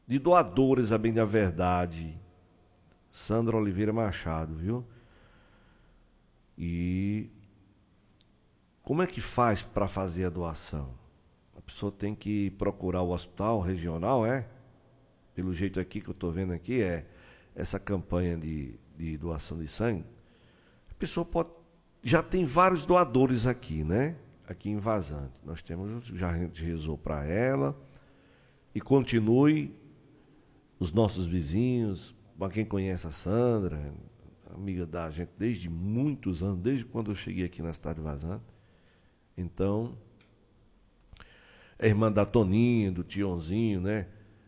de doadores, a bem da verdade, Sandra Oliveira Machado, viu? E como é que faz para fazer a doação? A pessoa tem que procurar o hospital regional, pelo jeito aqui que eu estou vendo aqui, essa campanha de doação de sangue. A pessoa pode... Já tem vários doadores aqui, né? Aqui em Vazante. Nós temos, já a gente rezou para ela. E continue os nossos vizinhos, para quem conhece a Sandra, amiga da gente desde muitos anos, desde quando eu cheguei aqui na cidade de Vazante. Então, a irmã da Toninha, do Tionzinho, né?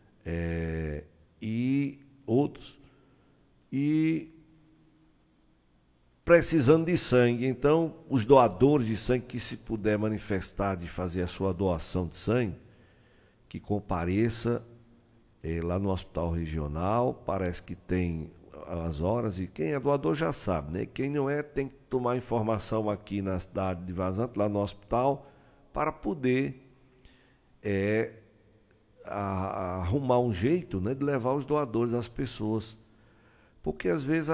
E outros. E precisando de sangue. Então, os doadores de sangue que se puder manifestar de fazer a sua doação de sangue, que compareça lá no hospital regional. Parece que tem as horas, e quem é doador já sabe, né? Quem não é, tem que tomar informação aqui na cidade de Vazante, lá no hospital, para poder arrumar um jeito, né, de levar os doadores às pessoas. Porque às vezes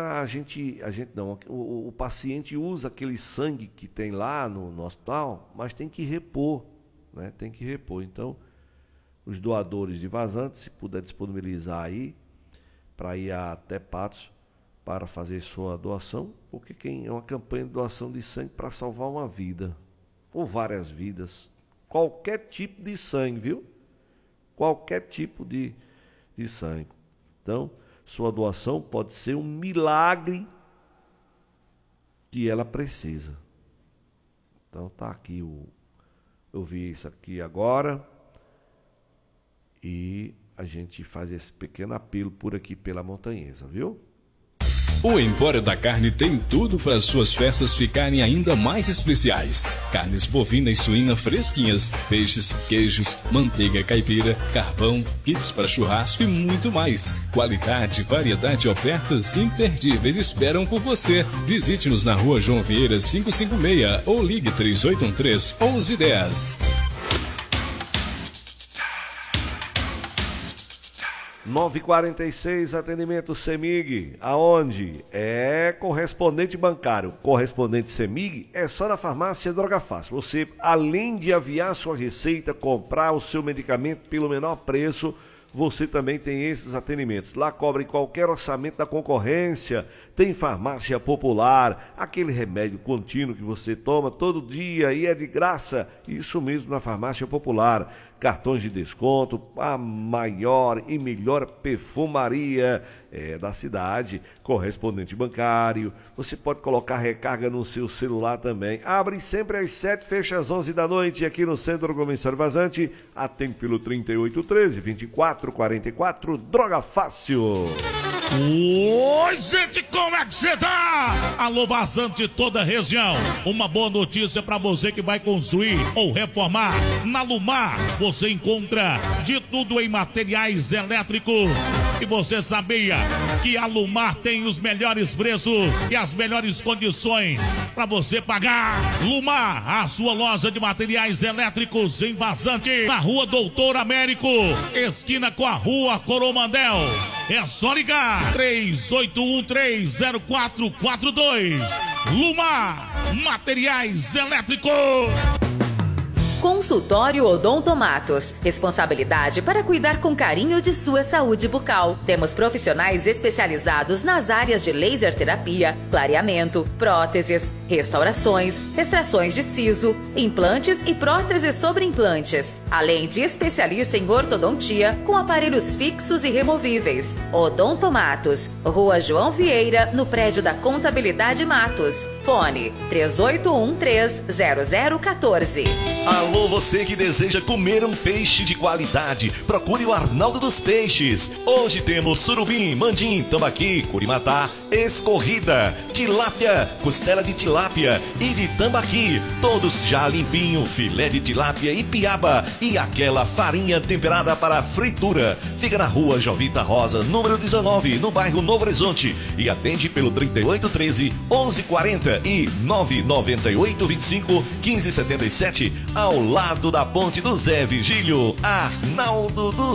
o paciente usa aquele sangue que tem lá no hospital, mas tem que repor, né? Tem que repor. Então, os doadores de Vazante, se puder disponibilizar aí, para ir até Patos para fazer sua doação, porque é uma campanha de doação de sangue para salvar uma vida, ou várias vidas, qualquer tipo de sangue, viu? Qualquer tipo de sangue. Então, sua doação pode ser um milagre que ela precisa. Então tá aqui, eu vi isso aqui agora, e a gente faz esse pequeno apelo por aqui pela Montanhesa, viu? O Empório da Carne tem tudo para suas festas ficarem ainda mais especiais. Carnes bovina e suína fresquinhas, peixes, queijos, manteiga caipira, carvão, kits para churrasco e muito mais. Qualidade, variedade e ofertas imperdíveis esperam por você. Visite-nos na Rua João Vieira 556 ou ligue 3813-1110. 9h46, atendimento CEMIG. Aonde? Correspondente bancário. Correspondente CEMIG é só na farmácia Droga Fácil. Você, além de aviar sua receita, comprar o seu medicamento pelo menor preço, você também tem esses atendimentos. Lá cobre qualquer orçamento da concorrência. Tem farmácia popular, aquele remédio contínuo que você toma todo dia e é de graça. Isso mesmo, na farmácia popular. Cartões de desconto, a maior e melhor perfumaria da cidade, correspondente bancário. Você pode colocar recarga no seu celular também. Abre sempre às 7, fecha às 11 da noite aqui no Centro Comercial Vazante. Atende pelo 3813-2444, Droga Fácil. Oi, gente, como é que você tá? Alô, Vazante, toda a região. Uma boa notícia para você que vai construir ou reformar. Na Lumar, você encontra de tudo em materiais elétricos. E você sabia que a Lumar tem os melhores preços e as melhores condições para você pagar? Lumar, a sua loja de materiais elétricos em Vazante, na Rua Doutor Américo, esquina com a Rua Coromandel. É só ligar 38130442. Lumar, materiais elétricos. Consultório Odontomatos. Responsabilidade para cuidar com carinho de sua saúde bucal. Temos profissionais especializados nas áreas de laser terapia, clareamento, próteses, restaurações, extrações de siso, implantes e próteses sobre implantes. Além de especialista em ortodontia com aparelhos fixos e removíveis. Odontomatos. Rua João Vieira, no prédio da Contabilidade Matos. Fone 3813-0014. Alô, você que deseja comer um peixe de qualidade, procure o Arnaldo dos Peixes. Hoje temos surubim, mandim, tambaqui, curimatá, escorrida, tilápia, costela de tilápia e de tambaqui, todos já limpinho, filé de tilápia e piaba e aquela farinha temperada para fritura. Fica na Rua Jovita Rosa, número 19, no bairro Novo Horizonte, e atende pelo 3813-1140 e 99825-1577, ao lado da ponte do Zé Vigílio. Arnaldo dos